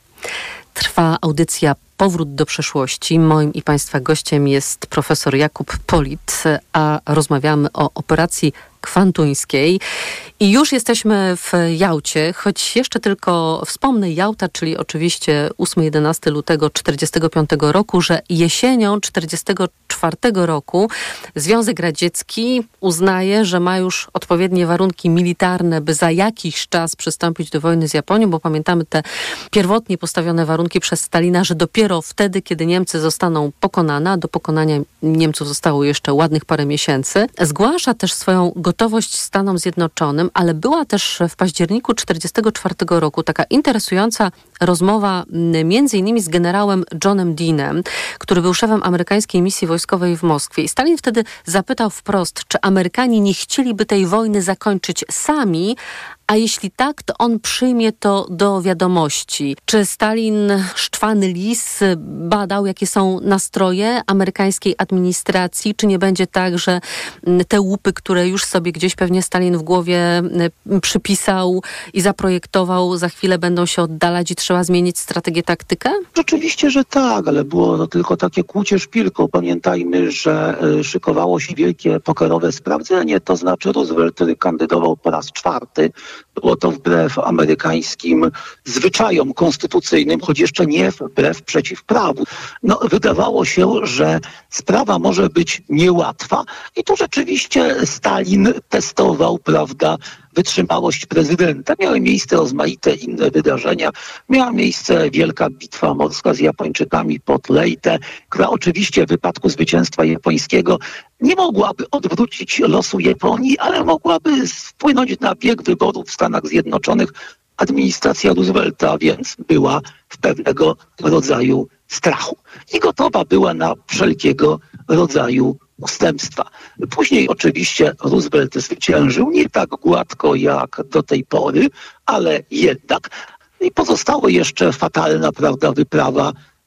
Trwa audycja Powrót do przeszłości. Moim i Państwa gościem jest profesor Jakub Polit, a rozmawiamy o operacji kwantuńskiej. I już jesteśmy w Jałcie, choć jeszcze tylko wspomnę Jałta, czyli oczywiście 8-11 lutego 1945 roku, że jesienią 1944 roku Związek Radziecki uznaje, że ma już odpowiednie warunki militarne, by za jakiś czas przystąpić do wojny z Japonią, bo pamiętamy te pierwotnie postawione warunki przez Stalina, że dopiero wtedy, kiedy Niemcy zostaną pokonane, a do pokonania Niemców zostało jeszcze ładnych parę miesięcy, zgłasza też swoją gotowość Stanom Zjednoczonym, ale była też w październiku 1944 roku taka interesująca rozmowa między innymi z generałem Johnem Deanem, który był szefem amerykańskiej misji wojskowej w Moskwie. I Stalin wtedy zapytał wprost, czy Amerykanie nie chcieliby tej wojny zakończyć sami, a jeśli tak, to on przyjmie to do wiadomości. Czy Stalin, szczwany lis, badał, jakie są nastroje amerykańskiej administracji? Czy nie będzie tak, że te łupy, które już sobie gdzieś pewnie Stalin w głowie przypisał i zaprojektował, za chwilę będą się oddalać i trzeba zmienić strategię, taktykę? Oczywiście, że tak, ale było to tylko takie kłucie szpilką. Pamiętajmy, że szykowało się wielkie pokerowe sprawdzenie, to znaczy Roosevelt, który kandydował po raz czwarty. Było to wbrew amerykańskim zwyczajom konstytucyjnym, choć jeszcze nie wbrew przeciw prawu. No, wydawało się, że sprawa może być niełatwa i tu rzeczywiście Stalin testował, prawda, wytrzymałość prezydenta. Miały miejsce rozmaite inne wydarzenia. Miała miejsce wielka bitwa morska z Japończykami pod Leyte, która oczywiście w wypadku zwycięstwa japońskiego nie mogłaby odwrócić losu Japonii, ale mogłaby wpłynąć na bieg wyborów w Stanach Zjednoczonych. Administracja Roosevelta więc była w pewnego rodzaju strachu i gotowa była na wszelkiego rodzaju ustępstwa. Później oczywiście Roosevelt zwyciężył, nie tak gładko jak do tej pory, ale jednak. I pozostała jeszcze fatalna, prawda, wyprawa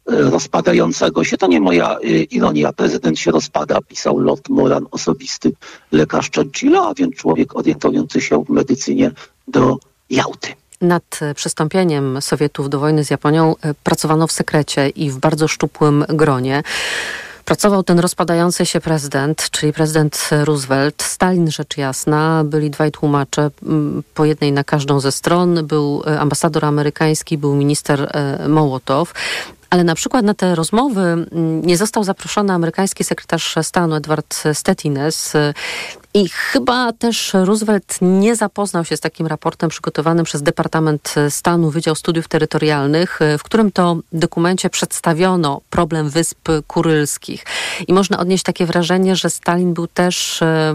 rozpadającego się. To nie moja ironia. Prezydent się rozpada, pisał Lord Moran, osobisty lekarz Churchilla, a więc człowiek orientujący się w medycynie do Jałty. Nad przystąpieniem Sowietów do wojny z Japonią pracowano w sekrecie i w bardzo szczupłym gronie. Pracował ten rozpadający się prezydent, czyli prezydent Roosevelt, Stalin rzecz jasna, byli dwaj tłumacze, po jednej na każdą ze stron, był ambasador amerykański, był minister Mołotow. Ale na przykład na te rozmowy nie został zaproszony amerykański sekretarz stanu Edward Stettines i chyba też Roosevelt nie zapoznał się z takim raportem przygotowanym przez Departament Stanu, Wydział Studiów Terytorialnych, w którym to dokumencie przedstawiono problem Wysp Kurylskich. I można odnieść takie wrażenie, że Stalin był też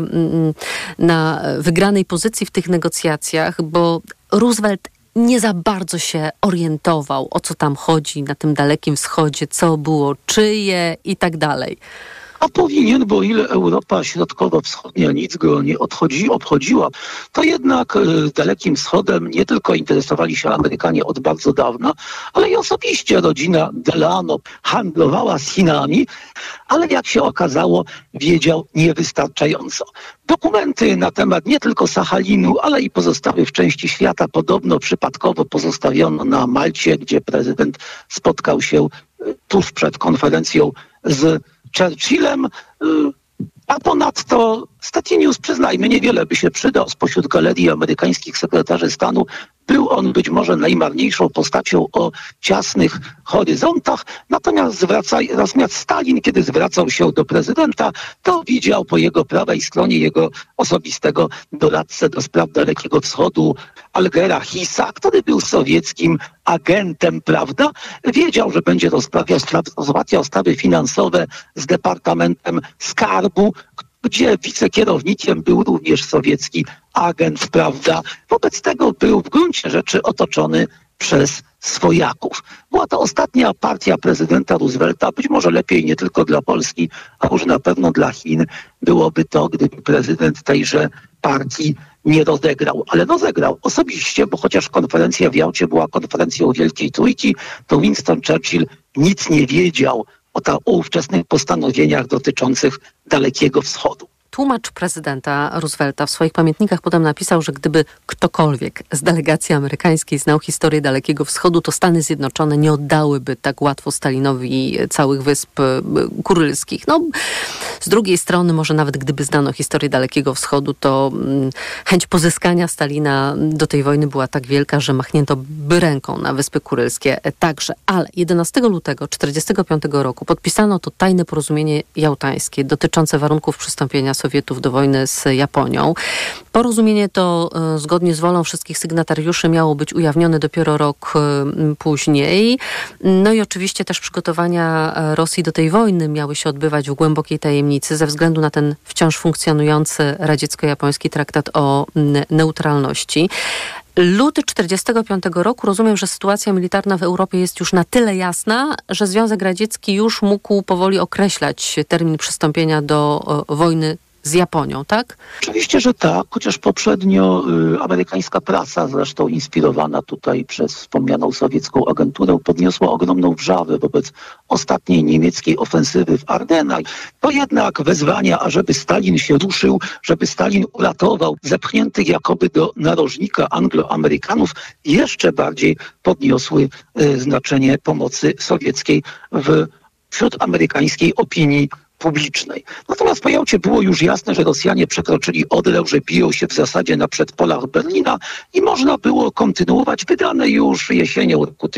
na wygranej pozycji w tych negocjacjach, bo Roosevelt nie za bardzo się orientował, o co tam chodzi na tym Dalekim Wschodzie, co było czyje i tak dalej. A powinien, bo ile Europa Środkowo-Wschodnia nic go nie obchodziła, to jednak Dalekim Wschodem nie tylko interesowali się Amerykanie od bardzo dawna, ale i osobiście rodzina Delano handlowała z Chinami, ale jak się okazało, wiedział niewystarczająco. Dokumenty na temat nie tylko Sachalinu, ale i pozostałych części świata podobno przypadkowo pozostawiono na Malcie, gdzie prezydent spotkał się tuż przed konferencją z Churchillem, a ponadto Stettinius, przyznajmy, niewiele by się przydał spośród galerii amerykańskich sekretarzy stanu. Był on być może najmarniejszą postacią o ciasnych horyzontach, natomiast Stalin, kiedy zwracał się do prezydenta, to widział po jego prawej stronie jego osobistego doradcę do spraw Dalekiego Wschodu, Algera Hissa, który był sowieckim agentem, prawda? Wiedział, że będzie rozmawiał sprawy finansowe z Departamentem Skarbu, gdzie wicekierownikiem był również sowiecki agent, prawda? Wobec tego był w gruncie rzeczy otoczony przez swojaków. Była to ostatnia partia prezydenta Roosevelta, być może lepiej nie tylko dla Polski, a może na pewno dla Chin byłoby to, gdyby prezydent tejże partii nie rozegrał. Ale rozegrał osobiście, bo chociaż konferencja w Jałcie była konferencją Wielkiej Trójki, to Winston Churchill nic nie wiedział o ówczesnych postanowieniach dotyczących Dalekiego Wschodu. Tłumacz prezydenta Roosevelta w swoich pamiętnikach potem napisał, że gdyby ktokolwiek z delegacji amerykańskiej znał historię Dalekiego Wschodu, to Stany Zjednoczone nie oddałyby tak łatwo Stalinowi całych Wysp Kurylskich. No, z drugiej strony, może nawet gdyby znano historię Dalekiego Wschodu, to chęć pozyskania Stalina do tej wojny była tak wielka, że machnięto by ręką na Wyspy Kurylskie także. Ale 11 lutego 1945 roku podpisano to tajne porozumienie jałtańskie dotyczące warunków przystąpienia Sowietów do wojny z Japonią. Porozumienie to zgodnie z wolą wszystkich sygnatariuszy miało być ujawnione dopiero rok później. No i oczywiście też przygotowania Rosji do tej wojny miały się odbywać w głębokiej tajemnicy ze względu na ten wciąż funkcjonujący radziecko-japoński traktat o neutralności. Luty 1945 roku, rozumiem, że sytuacja militarna w Europie jest już na tyle jasna, że Związek Radziecki już mógł powoli określać termin przystąpienia do wojny z Japonią, tak? Oczywiście, że tak, chociaż poprzednio amerykańska prasa, zresztą inspirowana tutaj przez wspomnianą sowiecką agenturę, podniosła ogromną wrzawę wobec ostatniej niemieckiej ofensywy w Ardennach. To jednak wezwania, ażeby Stalin się ruszył, żeby Stalin uratował zepchniętych jakoby do narożnika Anglo-Amerykanów, jeszcze bardziej podniosły znaczenie pomocy sowieckiej wśród amerykańskiej opinii publicznej. Natomiast po Jałcie było już jasne, że Rosjanie przekroczyli Odrę, że biją się w zasadzie na przedpolach Berlina i można było kontynuować wydane już jesienią roku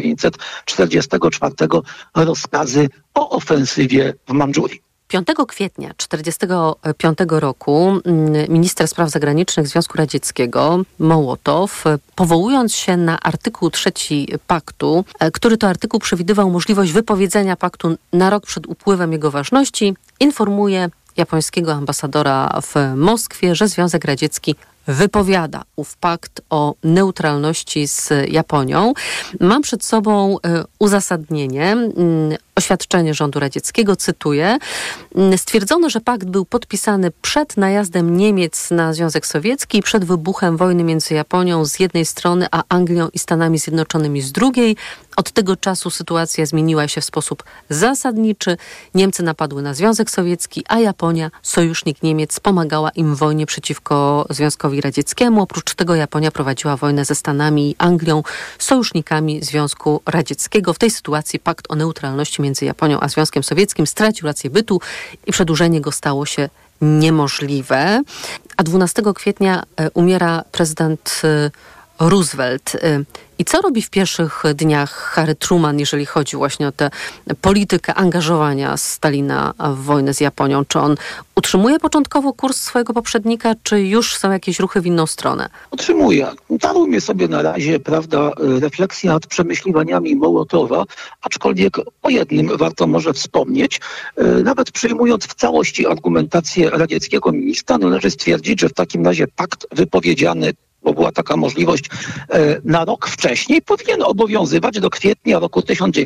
1944 rozkazy o ofensywie w Mandżurii. 5 kwietnia 1945 roku minister spraw zagranicznych Związku Radzieckiego, Mołotow, powołując się na artykuł 3 paktu, który to artykuł przewidywał możliwość wypowiedzenia paktu na rok przed upływem jego ważności, informuje japońskiego ambasadora w Moskwie, że Związek Radziecki wypowiada ów pakt o neutralności z Japonią. Mam przed sobą uzasadnienie. oświadczenie rządu radzieckiego, cytuję, stwierdzono, że pakt był podpisany przed najazdem Niemiec na Związek Sowiecki i przed wybuchem wojny między Japonią z jednej strony, a Anglią i Stanami Zjednoczonymi z drugiej. Od tego czasu sytuacja zmieniła się w sposób zasadniczy. Niemcy napadły na Związek Sowiecki, a Japonia, sojusznik Niemiec, pomagała im w wojnie przeciwko Związkowi Radzieckiemu. Oprócz tego Japonia prowadziła wojnę ze Stanami i Anglią, sojusznikami Związku Radzieckiego. W tej sytuacji pakt o neutralności między Japonią a Związkiem Sowieckim stracił rację bytu i przedłużenie go stało się niemożliwe. A 12 kwietnia umiera prezydent Roosevelt. I co robi w pierwszych dniach Harry Truman, jeżeli chodzi właśnie o tę politykę angażowania Stalina w wojnę z Japonią? Czy on utrzymuje początkowo kurs swojego poprzednika, czy już są jakieś ruchy w inną stronę? Utrzymuje. Darujmy sobie na razie, refleksję nad przemyśliwaniami Mołotowa, aczkolwiek o jednym warto może wspomnieć. Nawet przyjmując w całości argumentację radzieckiego ministra, należy stwierdzić, że w takim razie pakt wypowiedziany, bo była taka możliwość, na rok wcześniej, powinien obowiązywać do kwietnia roku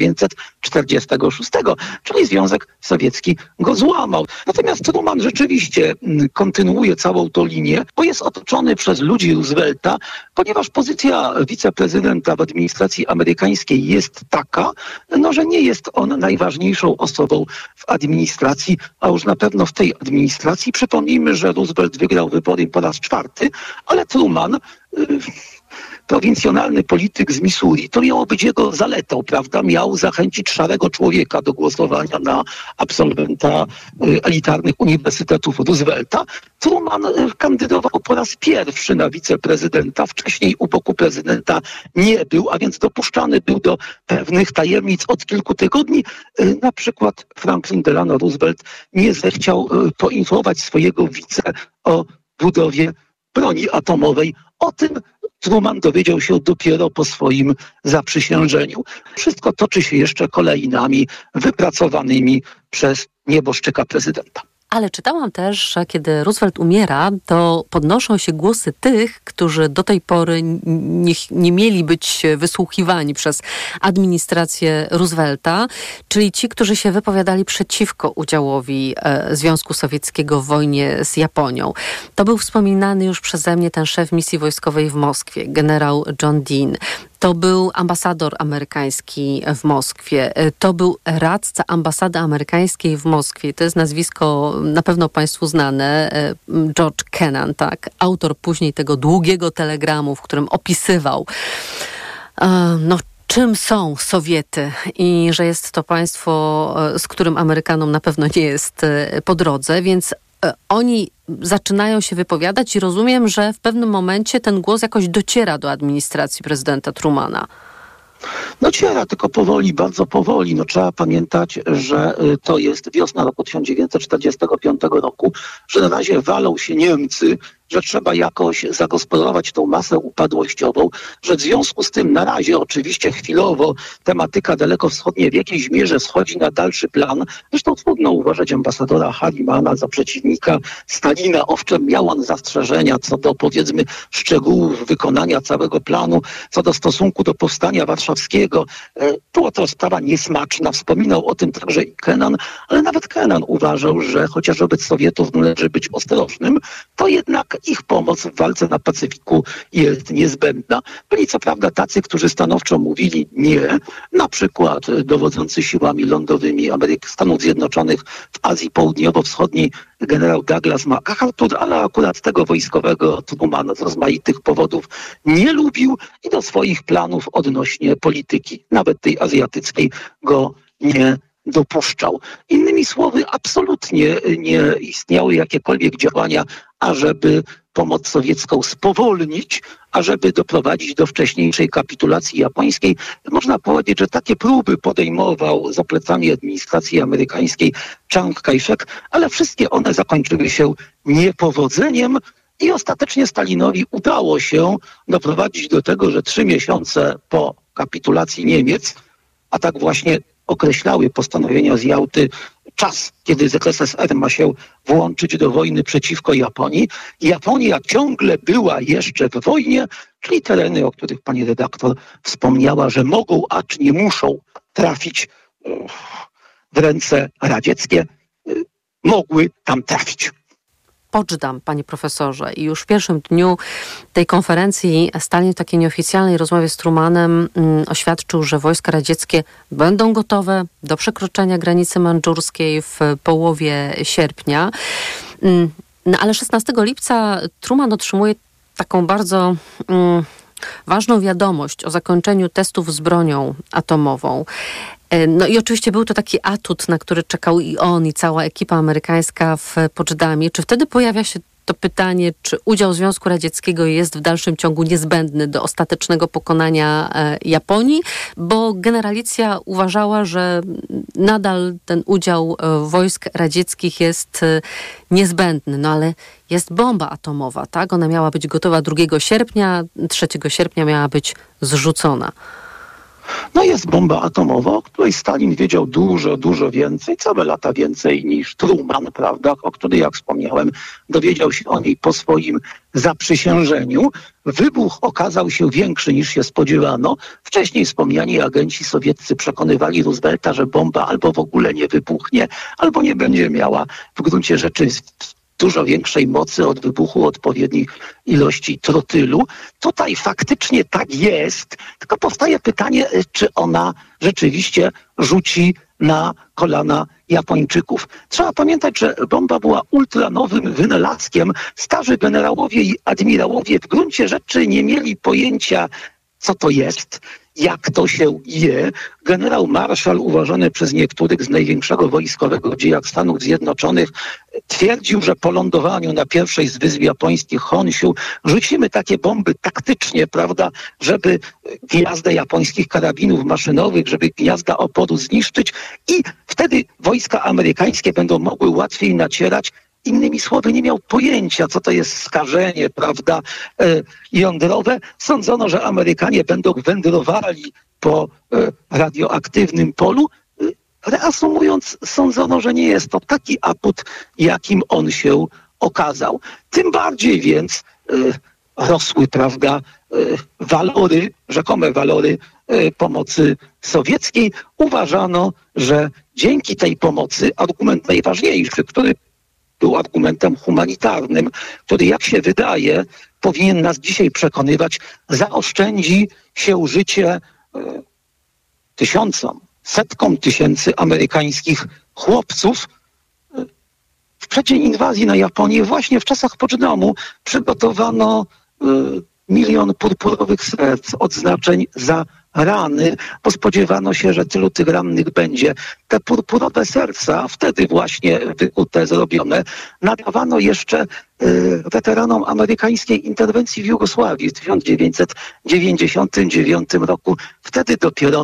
1946, czyli Związek Sowiecki go złamał. Natomiast Truman rzeczywiście kontynuuje całą tą linię, bo jest otoczony przez ludzi Roosevelta, ponieważ pozycja wiceprezydenta w administracji amerykańskiej jest taka, że nie jest on najważniejszą osobą w administracji, a już na pewno w tej administracji. Przypomnijmy, że Roosevelt wygrał wybory po raz 4, ale Truman, prowincjonalny polityk z Missouri, to miało być jego zaletą, prawda? Miał zachęcić szarego człowieka do głosowania na absolwenta elitarnych uniwersytetów Roosevelta. Truman kandydował po raz pierwszy na wiceprezydenta. Wcześniej u boku prezydenta nie był, a więc dopuszczany był do pewnych tajemnic od kilku tygodni. Na przykład Franklin Delano Roosevelt nie zechciał poinformować swojego wice o budowie broni atomowej. O tym Truman dowiedział się dopiero po swoim zaprzysiężeniu. Wszystko toczy się jeszcze kolejnami wypracowanymi przez nieboszczyka prezydenta. Ale czytałam też, że kiedy Roosevelt umiera, to podnoszą się głosy tych, którzy do tej pory nie mieli być wysłuchiwani przez administrację Roosevelta, czyli ci, którzy się wypowiadali przeciwko udziałowi Związku Sowieckiego w wojnie z Japonią. To był wspominany już przeze mnie ten szef misji wojskowej w Moskwie, generał John Dean. To był ambasador amerykański w Moskwie. To był radca ambasady amerykańskiej w Moskwie. To jest nazwisko na pewno Państwu znane. George Kennan, tak? Autor później tego długiego telegramu, w którym opisywał czym są Sowiety i że jest to państwo, z którym Amerykanom na pewno nie jest po drodze, więc oni zaczynają się wypowiadać i rozumiem, że w pewnym momencie ten głos jakoś dociera do administracji prezydenta Trumana. Dociera, tylko powoli, bardzo powoli. Trzeba pamiętać, że to jest wiosna roku 1945 roku, że na razie walą się Niemcy, że trzeba jakoś zagospodarować tą masę upadłościową, że w związku z tym na razie oczywiście chwilowo tematyka dalekowschodnia w jakiejś mierze schodzi na dalszy plan. Zresztą trudno uważać ambasadora Harimana za przeciwnika Stalina. Owszem, miał on zastrzeżenia co do, powiedzmy, szczegółów wykonania całego planu, co do stosunku do powstania warszawskiego. Była to sprawa niesmaczna. Wspominał o tym także i Kennan, ale nawet Kennan uważał, że chociaż wobec Sowietów należy być ostrożnym, to jednak ich pomoc w walce na Pacyfiku jest niezbędna. Byli co prawda tacy, którzy stanowczo mówili nie, na przykład dowodzący siłami lądowymi Stanów Zjednoczonych w Azji Południowo-Wschodniej generał Douglas MacArthur, ale akurat tego wojskowego Truman z rozmaitych powodów nie lubił i do swoich planów odnośnie polityki, nawet tej azjatyckiej, go nie dopuszczał. Innymi słowy, absolutnie nie istniały jakiekolwiek działania, ażeby pomoc sowiecką spowolnić, ażeby doprowadzić do wcześniejszej kapitulacji japońskiej. Można powiedzieć, że takie próby podejmował za plecami administracji amerykańskiej Chiang Kai-shek, ale wszystkie one zakończyły się niepowodzeniem i ostatecznie Stalinowi udało się doprowadzić do tego, że 3 miesiące po kapitulacji Niemiec, a tak właśnie określały postanowienia z Jałty czas, kiedy ZSRR ma się włączyć do wojny przeciwko Japonii. Japonia ciągle była jeszcze w wojnie, czyli tereny, o których pani redaktor wspomniała, że mogą, acz nie muszą trafić w ręce radzieckie mogły tam trafić. Poczdam, panie profesorze. I już w pierwszym dniu tej konferencji Stalin w takiej nieoficjalnej rozmowie z Trumanem oświadczył, że wojska radzieckie będą gotowe do przekroczenia granicy mandżurskiej w połowie sierpnia. No ale 16 lipca Truman otrzymuje taką bardzo ważną wiadomość o zakończeniu testów z bronią atomową. No i oczywiście był to taki atut, na który czekał i on, i cała ekipa amerykańska w Poczdamie. Czy wtedy pojawia się to pytanie, czy udział Związku Radzieckiego jest w dalszym ciągu niezbędny do ostatecznego pokonania Japonii? Bo generalicja uważała, że nadal ten udział wojsk radzieckich jest niezbędny. No ale jest bomba atomowa, tak? Ona miała być gotowa 2 sierpnia, 3 sierpnia miała być zrzucona. No jest bomba atomowa, o której Stalin wiedział dużo więcej, całe lata więcej niż Truman, prawda, o której, jak wspomniałem, dowiedział się o niej po swoim zaprzysiężeniu. Wybuch okazał się większy niż się spodziewano. Wcześniej wspomniani agenci sowieccy przekonywali Roosevelta, że bomba albo w ogóle nie wybuchnie, albo nie będzie miała w gruncie rzeczy dużo większej mocy od wybuchu odpowiednich ilości trotylu. Tutaj faktycznie tak jest, tylko powstaje pytanie, czy ona rzeczywiście rzuci na kolana Japończyków. Trzeba pamiętać, że bomba była ultranowym wynalazkiem. Starzy generałowie i admirałowie w gruncie rzeczy nie mieli pojęcia, co to jest, jak to się je. Generał Marshall, uważany przez niektórych z największego wojskowego w dziejach Stanów Zjednoczonych, twierdził, że po lądowaniu na pierwszej z wysp japońskich Honshu rzucimy takie bomby taktycznie, prawda, żeby gniazda japońskich karabinów maszynowych, żeby gniazda oporu zniszczyć i wtedy wojska amerykańskie będą mogły łatwiej nacierać. Innymi słowy, nie miał pojęcia, co to jest skażenie, prawda, jądrowe. Sądzono, że Amerykanie będą wędrowali po radioaktywnym polu. Reasumując, sądzono, że nie jest to taki atut, jakim on się okazał. Tym bardziej więc rosły, prawda, walory, rzekome walory pomocy sowieckiej. Uważano, że dzięki tej pomocy argument najważniejszy, który był argumentem humanitarnym, który, jak się wydaje, powinien nas dzisiaj przekonywać, zaoszczędzi się życie tysiącom, setkom tysięcy amerykańskich chłopców. W przeddzień inwazji na Japonię, właśnie w czasach Poczdamу, przygotowano 1 milion purpurowych serc, odznaczeń za rany, bo spodziewano się, że tylu tych rannych będzie. Te purpurowe serca, wtedy właśnie wykute, zrobione, nadawano jeszcze weteranom amerykańskiej interwencji w Jugosławii w 1999 roku. Wtedy dopiero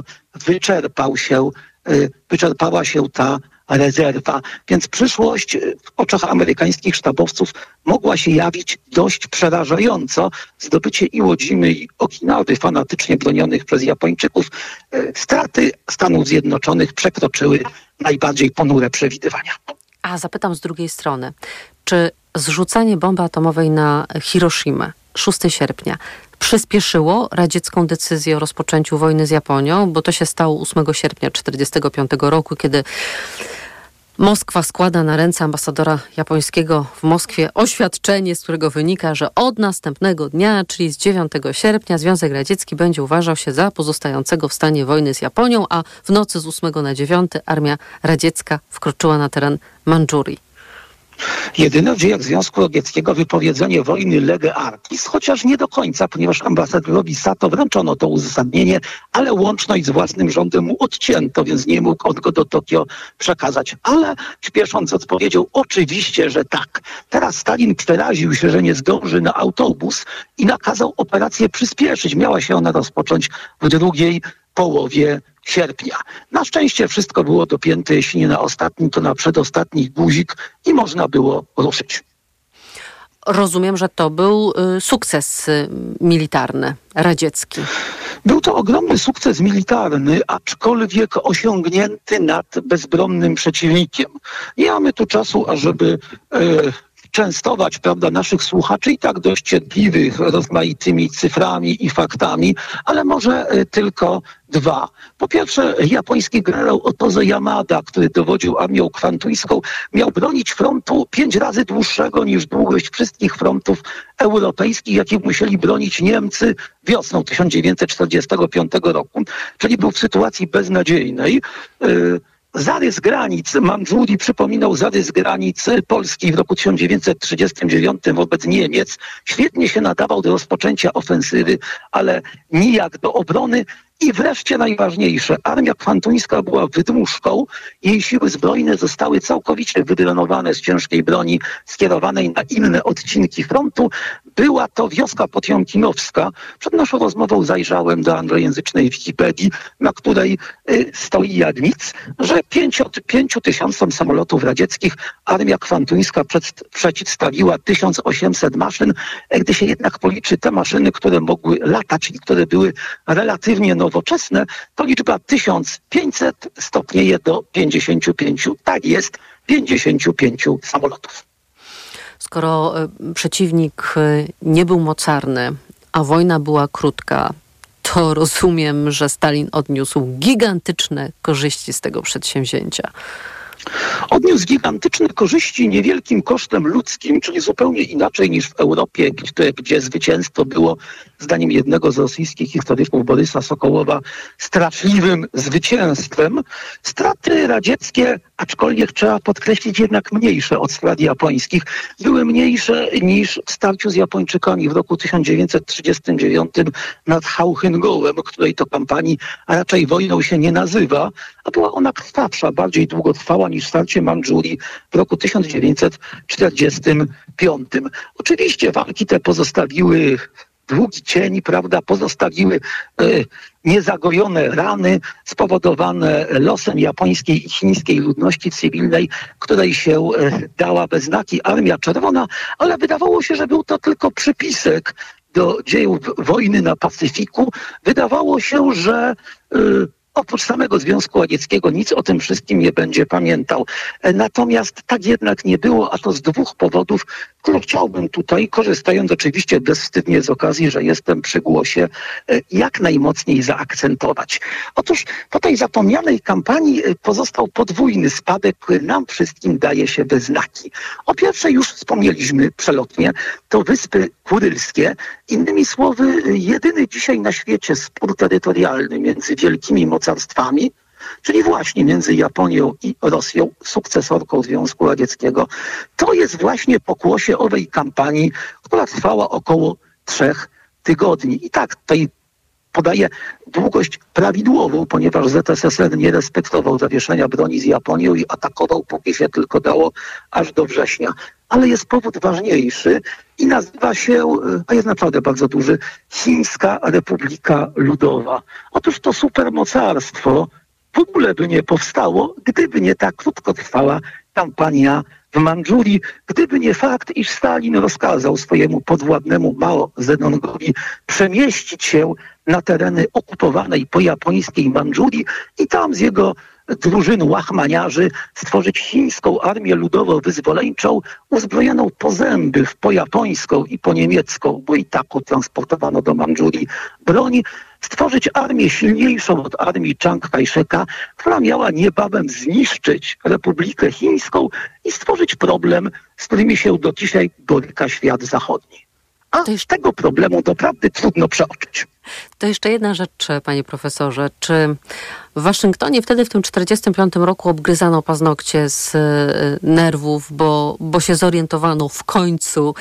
wyczerpała się ta rezerwa. Więc przyszłość w oczach amerykańskich sztabowców mogła się jawić dość przerażająco. Zdobycie Iwo Dzimy i Okinawy, fanatycznie bronionych przez Japończyków, straty Stanów Zjednoczonych przekroczyły najbardziej ponure przewidywania. A zapytam z drugiej strony, czy zrzucanie bomby atomowej na Hiroshimę 6 sierpnia przyspieszyło radziecką decyzję o rozpoczęciu wojny z Japonią, bo to się stało 8 sierpnia 1945 roku, kiedy Moskwa składa na ręce ambasadora japońskiego w Moskwie oświadczenie, z którego wynika, że od następnego dnia, czyli z 9 sierpnia, Związek Radziecki będzie uważał się za pozostającego w stanie wojny z Japonią, a w nocy z 8 na 9 armia radziecka wkroczyła na teren Mandżurii. Jedyne w dziejach Związku Radzieckiego wypowiedzenie wojny lege artis, chociaż nie do końca, ponieważ ambasadorowi Sato wręczono to uzasadnienie, ale łączność z własnym rządem mu odcięto, więc nie mógł on go do Tokio przekazać. Ale śpiesząc odpowiedział, oczywiście, że tak. Teraz Stalin przeraził się, że nie zdąży na autobus i nakazał operację przyspieszyć. Miała się ona rozpocząć w drugiej połowie sierpnia. Na szczęście wszystko było dopięte, jeśli nie na ostatni, to na przedostatni guzik i można było ruszyć. Rozumiem, że to był sukces militarny, radziecki. Był to ogromny sukces militarny, aczkolwiek osiągnięty nad bezbronnym przeciwnikiem. Nie mamy tu czasu, ażeby częstować, prawda, naszych słuchaczy i tak dość cierpliwych rozmaitymi cyframi i faktami, ale może tylko dwa. Po pierwsze, japoński generał Otozo Yamada, który dowodził armią kwantuńską, miał bronić frontu 5 razy dłuższego niż długość wszystkich frontów europejskich, jakich musieli bronić Niemcy wiosną 1945 roku, czyli był w sytuacji beznadziejnej. Zarys granic Mandżurii przypominał zarys granic Polski w roku 1939 wobec Niemiec. Świetnie się nadawał do rozpoczęcia ofensywy, ale nijak do obrony. I wreszcie najważniejsze, armia kwantuńska była wydmuszką, jej siły zbrojne zostały całkowicie wydrenowane z ciężkiej broni skierowanej na inne odcinki frontu. Była to wioska potiomkinowska. Przed naszą rozmową zajrzałem do anglojęzycznej Wikipedii, na której stoi jak nic, że 5 tysiącom samolotów radzieckich armia kwantuńska przeciwstawiła 1800 maszyn. Gdy się jednak policzy te maszyny, które mogły latać i które były relatywnie nowoczesne, to liczba 1500 stopnieje do 55. Tak jest, 55 samolotów. Skoro przeciwnik nie był mocarny, a wojna była krótka, to rozumiem, że Stalin odniósł gigantyczne korzyści z tego przedsięwzięcia. Odniósł gigantyczne korzyści niewielkim kosztem ludzkim, czyli zupełnie inaczej niż w Europie, gdzie zwycięstwo było, zdaniem jednego z rosyjskich historyków Borysa Sokołowa, straszliwym zwycięstwem. Straty radzieckie, aczkolwiek trzeba podkreślić jednak mniejsze od strat japońskich, były mniejsze niż w starciu z Japończykami w roku 1939 nad Hałchyngołem, której to kampanii raczej wojną się nie nazywa, a była ona krwawsza, bardziej długotrwała niż starcie Mandżurii w roku 1945. Oczywiście walki te pozostawiły długi cień, prawda, pozostawiły niezagojone rany spowodowane losem japońskiej i chińskiej ludności cywilnej, której się dała we znaki Armia Czerwona, ale wydawało się, że był to tylko przypisek do dziejów wojny na Pacyfiku. Wydawało się, że oprócz samego Związku Radzieckiego nic o tym wszystkim nie będzie pamiętał. Natomiast tak jednak nie było, a to z dwóch powodów, które chciałbym tutaj, korzystając oczywiście bezwstydnie z okazji, że jestem przy głosie, jak najmocniej zaakcentować. Otóż po tej zapomnianej kampanii pozostał podwójny spadek, który nam wszystkim daje się we znaki. O pierwszej już wspomnieliśmy przelotnie, to Wyspy Kurylskie. Innymi słowy, jedyny dzisiaj na świecie spór terytorialny między wielkimi mocarstwami, czyli właśnie między Japonią i Rosją, sukcesorką Związku Radzieckiego, to jest właśnie pokłosie owej kampanii, która trwała około 3 tygodni. I tak tutaj podaję długość prawidłową, ponieważ ZSSR nie respektował zawieszenia broni z Japonią i atakował, póki się tylko dało, aż do września. Ale jest powód ważniejszy i nazywa się, a jest naprawdę bardzo duży, Chińska Republika Ludowa. Otóż to supermocarstwo w ogóle by nie powstało, gdyby nie ta krótkotrwała kampania w Mandżurii, gdyby nie fakt, iż Stalin rozkazał swojemu podwładnemu Mao Zedongowi przemieścić się na tereny okupowanej po japońskiej Mandżurii i tam z jego drużyn łachmaniarzy stworzyć chińską armię ludowo-wyzwoleńczą uzbrojoną po zęby w pojapońską i po niemiecką, bo i taką transportowano do Mandżurii broń, stworzyć armię silniejszą od armii Chiang Kai-sheka, która miała niebawem zniszczyć Republikę Chińską i stworzyć problem, z którymi się do dzisiaj boryka świat zachodni. A tego problemu doprawdy trudno przeoczyć. To jeszcze jedna rzecz, panie profesorze. Czy w Waszyngtonie wtedy w tym 1945 roku obgryzano paznokcie z nerwów, bo się zorientowano w końcu,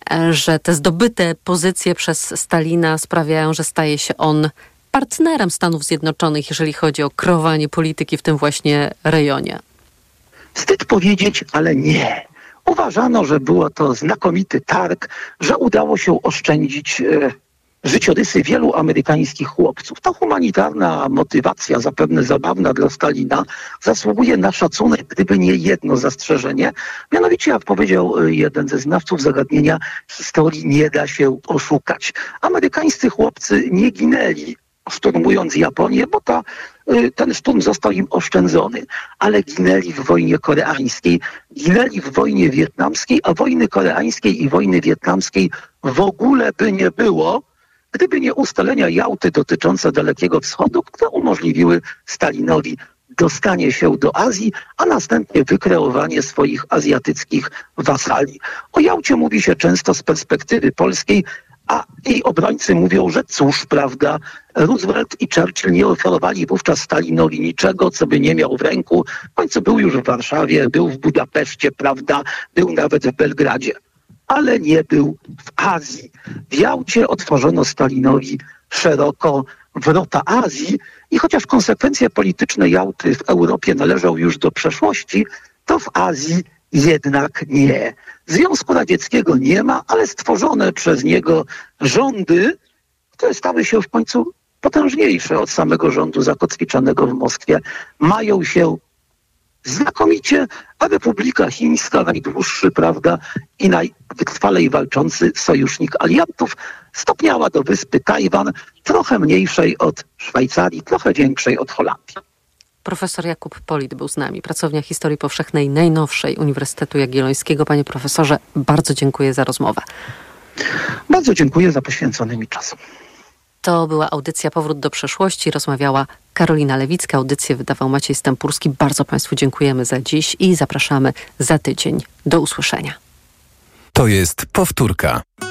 że te zdobyte pozycje przez Stalina sprawiają, że staje się on partnerem Stanów Zjednoczonych, jeżeli chodzi o kreowanie polityki w tym właśnie rejonie? Wstyd powiedzieć, ale nie. Uważano, że było to znakomity targ, że udało się oszczędzić życiorysy wielu amerykańskich chłopców. Ta humanitarna motywacja, zapewne zabawna dla Stalina, zasługuje na szacunek, gdyby nie jedno zastrzeżenie. Mianowicie, jak powiedział jeden ze znawców zagadnienia historii, nie da się oszukać. Amerykańscy chłopcy nie ginęli szturmując Japonię, bo ten szturm został im oszczędzony, ale ginęli w wojnie koreańskiej, ginęli w wojnie wietnamskiej, a wojny koreańskiej i wojny wietnamskiej w ogóle by nie było, gdyby nie ustalenia Jałty dotyczące Dalekiego Wschodu, które umożliwiły Stalinowi dostanie się do Azji, a następnie wykreowanie swoich azjatyckich wasali. O Jałcie mówi się często z perspektywy polskiej, a jej obrońcy mówią, że cóż, prawda, Roosevelt i Churchill nie oferowali wówczas Stalinowi niczego, co by nie miał w ręku. W końcu był już w Warszawie, był w Budapeszcie, prawda, był nawet w Belgradzie, ale nie był w Azji. W Jałcie otworzono Stalinowi szeroko wrota Azji i chociaż konsekwencje polityczne Jałty w Europie należą już do przeszłości, to w Azji jednak nie. Związku Radzieckiego nie ma, ale stworzone przez niego rządy, które stały się w końcu potężniejsze od samego rządu zakotwiczonego w Moskwie, mają się znakomicie, a Republika Chińska, najdłuższy, prawda, i najwytrwalej walczący sojusznik aliantów, stopniała do wyspy Tajwan, trochę mniejszej od Szwajcarii, trochę większej od Holandii. Profesor Jakub Polid był z nami, pracownia historii powszechnej najnowszej Uniwersytetu Jagiellońskiego. Panie profesorze, bardzo dziękuję za rozmowę. Bardzo dziękuję za poświęcony mi czas. To była audycja Powrót do przeszłości. Rozmawiała Karolina Lewicka. Audycję wydawał Maciej Stępurski. Bardzo Państwu dziękujemy za dziś i zapraszamy za tydzień. Do usłyszenia. To jest powtórka.